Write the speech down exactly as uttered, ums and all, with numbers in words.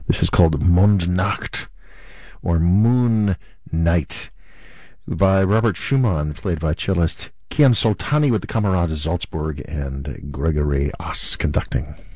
This is called Mondnacht, or Moon Night, by Robert Schumann, played by cellist Kian Soltani with the Camerata Salzburg and Gregory Oss conducting.